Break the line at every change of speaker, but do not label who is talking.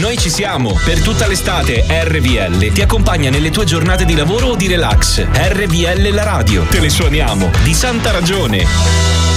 Noi ci siamo. Per tutta l'estate RVL ti accompagna nelle tue giornate di lavoro o di relax. RVL la radio. Te le suoniamo. Di santa ragione.